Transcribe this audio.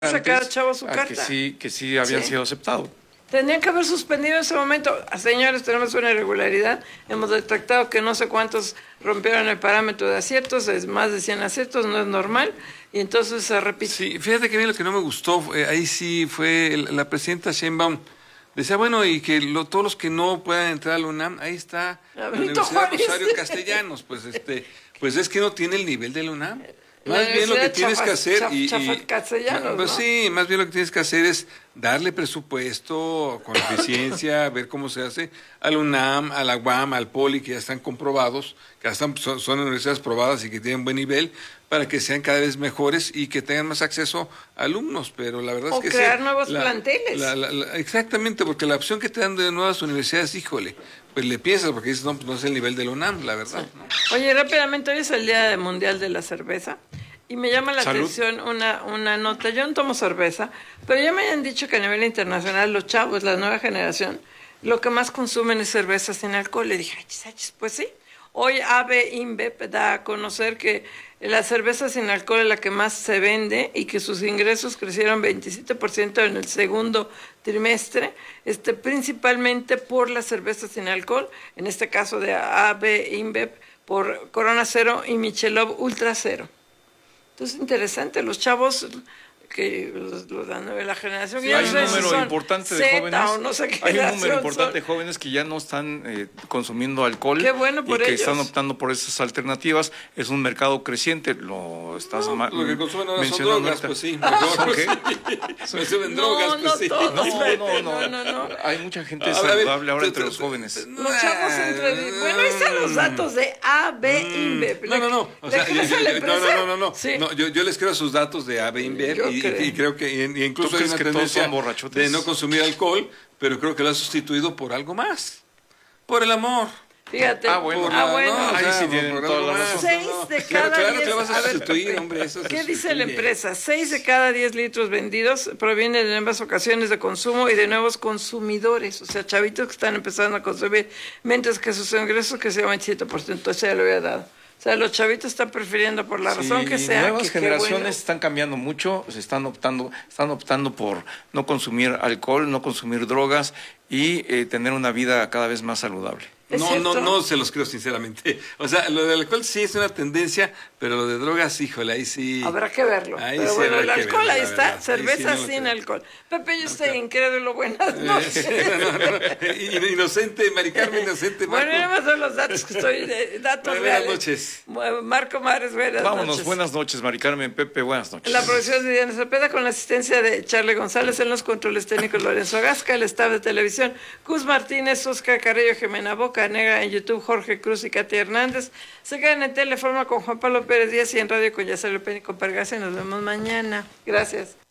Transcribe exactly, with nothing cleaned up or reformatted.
sacar chavo su a carta. Que sí, que sí habían Sí. sido aceptados. Tendrían que haber suspendido en ese momento. Señores, tenemos una irregularidad. Hemos detectado que no sé cuántos rompieron el parámetro de aciertos, es más de cien aciertos, no es normal, y entonces se repite. Sí, fíjate que a mí lo que no me gustó, eh, ahí sí fue el- la presidenta Sheinbaum. Decía, bueno, y que lo- todos los que no puedan entrar a la UNAM, ahí está A la Benito Universidad Juárez. Rosario Castellanos. Pues este, pues es que no tiene el nivel de la UNAM. La Más bien lo que Universidad tienes Chafa- que hacer Chaf- y, y- Chafa- Castellanos, pues ¿no? sí, más bien lo que tienes que hacer es darle presupuesto con eficiencia, ver cómo se hace al UNAM, a la U A M, al Poli, que ya están comprobados, que ya están, son, son universidades probadas y que tienen buen nivel, para que sean cada vez mejores y que tengan más acceso a alumnos. Pero la verdad O es que crear sí, nuevos la- planteles. la- la- la- exactamente, porque la opción que te dan de nuevas universidades, híjole, pues le piensas, porque dices, no, pues no es el nivel de la UNAM, la verdad. ¿no? Oye, rápidamente, hoy es el Día Mundial de la Cerveza y me llama la Salud. atención una, una nota. Yo no tomo cerveza, pero ya me han dicho que a nivel internacional los chavos, la nueva generación, lo que más consumen es cerveza sin alcohol. Le dije, "Achis, achis", pues sí. Hoy A B InBev da a conocer que la cerveza sin alcohol es la que más se vende y que sus ingresos crecieron veintisiete por ciento en el segundo trimestre, este, principalmente por la cerveza sin alcohol, en este caso de A B InBev, por Corona Cero y Michelob Ultra Cero. Entonces, interesante, los chavos, que los, los de la generación... Sí, que yo hay no un sé si número son importante de Z jóvenes. o no sé qué Hay un número generación importante de son. jóvenes que ya no están eh, consumiendo alcohol. Qué bueno por y que ellos. están optando por esas alternativas. Es un mercado creciente. Lo estás No, ma- lo que consumen ahora son mencionando drogas, ahorita. pues sí, ¿Son mejor. qué? Consumen No, drogas, pues no sí. todos. No, no, No, no, no, no. Hay mucha gente A ver, a ver, saludable ahora tú- entre tú- los jóvenes. Los chavos entre... Bueno, ahí están los datos de A B InBev. Mm. No, no, no. O ¿Le sea, yo, crees yo- a la yo- no, empresa? no, no, no. Sí. No, yo, yo les creo sus datos de A B InBev Yo y, creo. y creo que y- y incluso ¿Tú hay crees una que todos tendencia son borrachotes? de no consumir alcohol, pero creo que lo ha sustituido por algo más. Por el amor. Fíjate. Ah, bueno. Por Ah, la- bueno. no, o Ahí sea, sí por- tienen por toda algo la más. razón. Seis de Claro, cada claro diez. que lo vas a A ver, sustituir, hombre, eso se ¿qué dice sustituye. la empresa? Seis de cada diez litros vendidos provienen de nuevas ocasiones de consumo y de nuevos consumidores, o sea, chavitos que están empezando a consumir, mientras que sus ingresos crecieron veintisiete por ciento, eso ya lo había dado. O sea, los chavitos están prefiriendo por la razón Sí, que sea. nuevas que qué generaciones bueno. están cambiando mucho, se están optando, están optando por no consumir alcohol, no consumir drogas y eh, tener una vida cada vez más saludable. ¿Es No, cierto? no, no se los creo sinceramente. O sea, lo del alcohol sí es una tendencia, pero lo de drogas, híjole, ahí sí. Habrá que verlo. Ahí Pero sí bueno, habrá el que alcohol verlo, ahí la está, verdad. Ahí sí cerveza no lo sin creo. alcohol. Pepe, yo estoy incrédulo, buenas noches. No, no, no. In- Inocente, Mari Carmen, inocente. Bueno, Marco. nada más son los datos que estoy, de, datos Buenas reales. noches. Mu- Marco Mares, buenas Vámonos, noches. buenas noches, Mari Carmen, Pepe, buenas noches. La producción de Diana Cepeda con la asistencia de Charlie González en los controles técnicos Lorenzo Gasca, el staff de televisión Cus Martínez, Oscar Carrillo, Jimena Boca Negra, en YouTube Jorge Cruz y Katy Hernández. Se quedan en Teleforma con Juan Pablo Pérez Díaz y en Radio con Yacer López y con Pergasa y nos vemos mañana. Gracias.